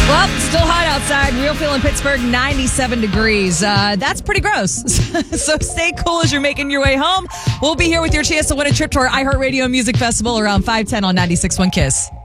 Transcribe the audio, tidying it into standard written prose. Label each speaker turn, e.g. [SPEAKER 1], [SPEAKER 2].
[SPEAKER 1] Well, still hot outside. Real feel in Pittsburgh, 97 degrees. That's pretty gross. So stay cool as you're making your way home. We'll be here with your chance to win a trip to our iHeartRadio Music Festival around 5:10 on 96.1 KISS.